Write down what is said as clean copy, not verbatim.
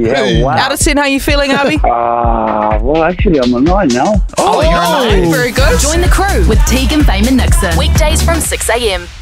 Yeah, wow. Out of 10, how you feeling, Abby? Well, actually, I'm a 9 now. Oh, you're a 9. Very good. Join the crew with Tegan, Fame and Nixon. Weekdays from 6 a.m.